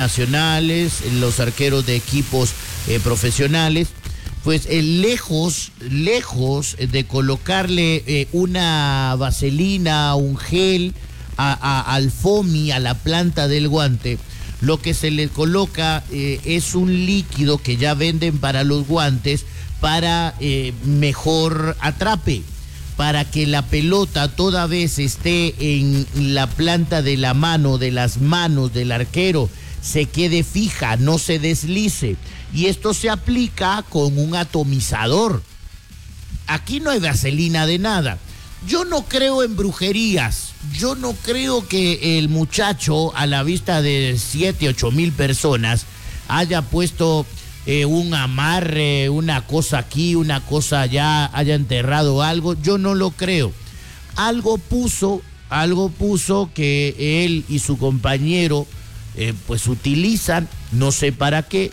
nacionales, los arqueros de equipos profesionales, pues lejos de colocarle una vaselina, un gel al foamy, a la planta del guante, lo que se le coloca es un líquido que ya venden para los guantes para mejor atrape, para que la pelota toda vez esté en la planta de la mano, de las manos del arquero, se quede fija, no se deslice. Y esto se aplica con un atomizador. Aquí no hay vaselina de nada. Yo no creo en brujerías. Yo no creo que el muchacho, a la vista de 7,000-8,000 personas, haya puesto un amarre, una cosa aquí, una cosa allá, haya enterrado algo. Yo no lo creo. Algo puso que él y su compañero pues utilizan, no sé para qué,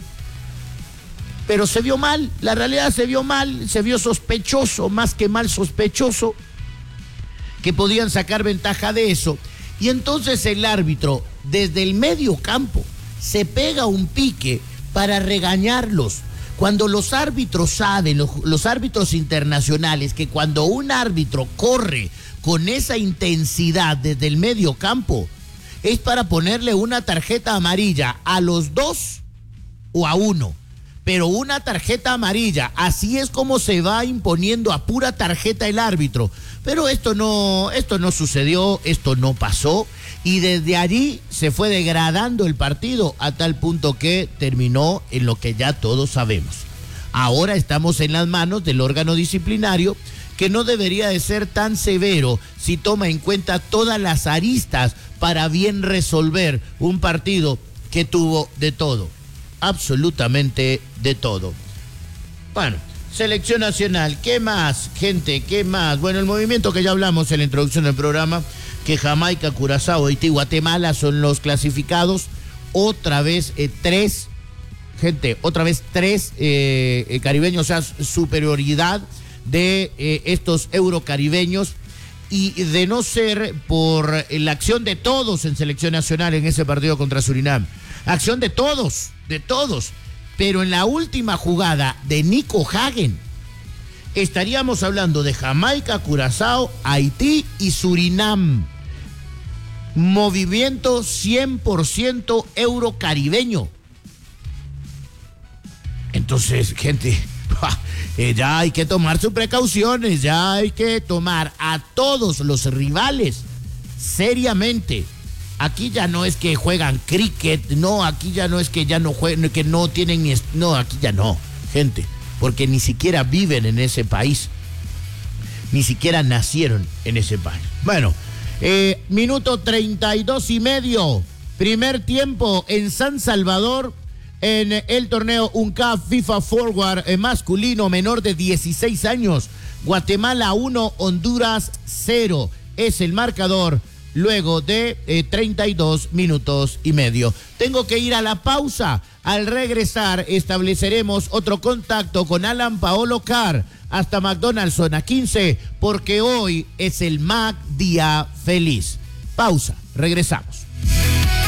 pero se vio mal. La realidad se vio mal, se vio sospechoso, más que mal sospechoso, que podían sacar ventaja de eso. Y entonces el árbitro, desde el medio campo, se pega un pique para regañarlos. Cuando los árbitros saben, los árbitros internacionales, que cuando un árbitro corre con esa intensidad desde el medio campo, es para ponerle una tarjeta amarilla a los dos o a uno. Pero una tarjeta amarilla, así es como se va imponiendo a pura tarjeta el árbitro. Pero esto no sucedió, esto no pasó, y desde allí se fue degradando el partido a tal punto que terminó en lo que ya todos sabemos. Ahora estamos en las manos del órgano disciplinario, que no debería de ser tan severo si toma en cuenta todas las aristas para bien resolver un partido que tuvo de todo. Absolutamente de todo. Bueno, selección nacional, ¿qué más, gente? ¿Qué más? Bueno, el movimiento que ya hablamos en la introducción del programa, que Jamaica, Curazao, Haití, Guatemala son los clasificados. Otra vez tres caribeños, o sea, superioridad de estos eurocaribeños. Y de no ser por la acción de todos en selección nacional en ese partido contra Surinam, acción de todos, pero en la última jugada de Nico Hagen, estaríamos hablando de Jamaica, Curazao, Haití y Surinam. Movimiento 100% eurocaribeño. Entonces, gente, ya hay que tomar sus precauciones, ya hay que tomar a todos los rivales seriamente. Aquí ya no es que juegan cricket, no, aquí ya no es que ya no juegan, que no tienen ni... No, aquí ya no, gente, porque ni siquiera viven en ese país, ni siquiera nacieron en ese país. Bueno, minuto 32:30, primer tiempo en San Salvador, en el torneo UNCAF FIFA Forward masculino menor de 16 años. Guatemala 1, Honduras 0. Es el marcador luego de 32 minutos y medio. Tengo que ir a la pausa. Al regresar estableceremos otro contacto con Alan Paolo Carr hasta McDonald's zona 15, porque hoy es el Mac Día Feliz. Pausa, regresamos.